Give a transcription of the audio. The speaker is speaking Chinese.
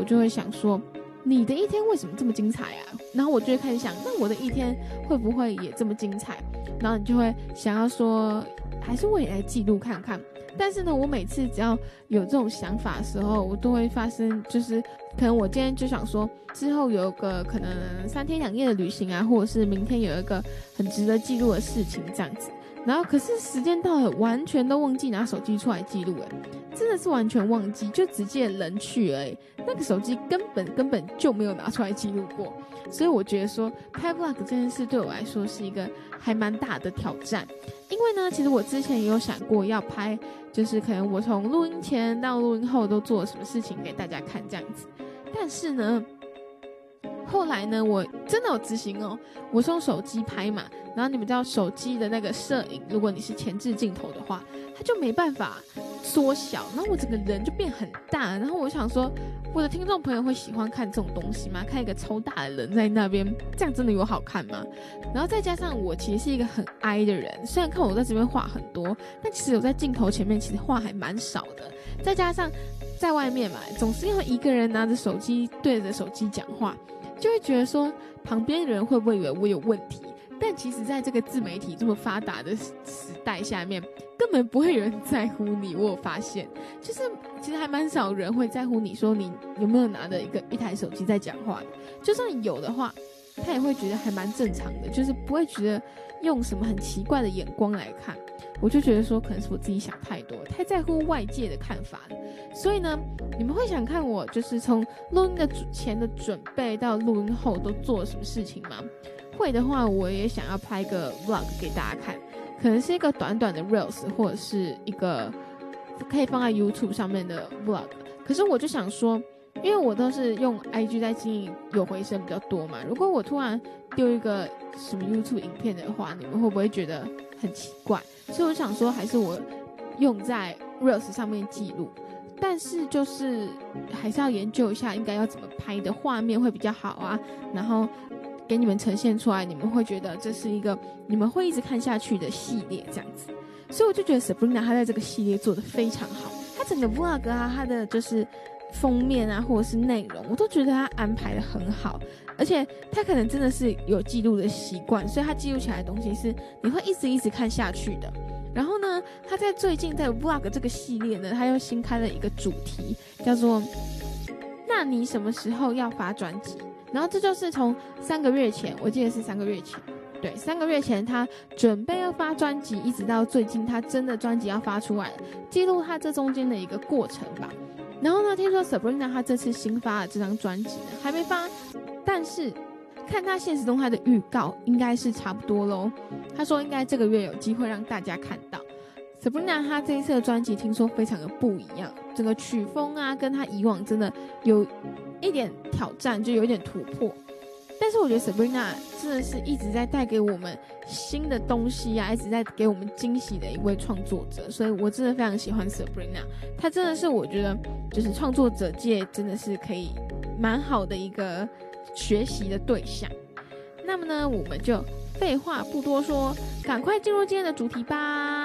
就会想说，你的一天为什么这么精彩啊？然后我就会开始想，那我的一天会不会也这么精彩？然后你就会想要说，还是我也来记录看看。但是呢，我每次只要有这种想法的时候，我都会发生，就是可能我今天就想说，之后有个可能3天2夜的旅行啊，或者是明天有一个很值得记录的事情这样子。然后可是时间到了，完全都忘记拿手机出来记录，真的是完全忘记，就直接人去而已。那个手机根本就没有拿出来记录过。所以我觉得说拍 vlog 这件事对我来说是一个还蛮大的挑战。因为呢，其实我之前也有想过要拍，就是可能我从录音前到录音后都做了什么事情给大家看这样子。但是呢，后来呢，我真的有执行哦，我是用手机拍嘛，然后你们知道手机的那个摄影，如果你是前置镜头的话，它就没办法缩小，然后我整个人就变很大。然后我想说，我的听众朋友会喜欢看这种东西吗？看一个超大的人在那边，这样真的有好看吗？然后再加上我其实是一个很矮的人，虽然看我在这边话很多，但其实我在镜头前面其实话还蛮少的。再加上在外面嘛，总是要一个人拿着手机对着手机讲话，就会觉得说旁边的人会不会以为我有问题？但其实在这个自媒体这么发达的时代下面，根本不会有人在乎你。我有发现，就是其实还蛮少人会在乎你说你有没有拿着一台手机在讲话的。就算有的话，他也会觉得还蛮正常的，就是不会觉得用什么很奇怪的眼光来看。我就觉得说可能是我自己想太多，太在乎外界的看法了。所以呢，你们会想看我就是从录音的前的准备到录音后都做了什么事情吗？会的话，我也想要拍个 vlog 给大家看，可能是一个短短的 reels， 或者是一个可以放在 YouTube 上面的 vlog。可是我就想说，因为我都是用 IG 在经营，有回声比较多嘛，如果我突然丢一个什么 YouTube 影片的话，你们会不会觉得很奇怪？所以我想说，还是我用在 reels 上面记录，但是就是还是要研究一下应该要怎么拍的画面会比较好啊，然后给你们呈现出来，你们会觉得这是一个你们会一直看下去的系列这样子。所以我就觉得 Sabrina 她在这个系列做得非常好，她整个 vlog 啊，她的就是封面啊，或者是内容，我都觉得她安排得很好。而且她可能真的是有记录的习惯，所以她记录起来的东西是你会一直看下去的。然后呢，她在最近在 vlog 这个系列呢，她又新开了一个主题，叫做那你什么时候要发专辑？然后这就是从3个月前，我记得是3个月前，对，3个月前他准备要发专辑，一直到最近他真的专辑要发出来了，记录他这中间的一个过程吧。然后呢，听说 Sabrina 他这次新发的这张专辑呢还没发，但是看他现实动态的预告应该是差不多咯。他说应该这个月有机会让大家看到。Sabrina 他这一次的专辑听说非常的不一样，整个曲风啊跟他以往真的有一点挑战，就有一点突破。但是我觉得 Sabrina 真的是一直在带给我们新的东西啊，一直在给我们惊喜的一位创作者，所以我真的非常喜欢 Sabrina。她真的是我觉得就是创作者界真的是可以蛮好的一个学习的对象。那么呢，我们就废话不多说，赶快进入今天的主题吧。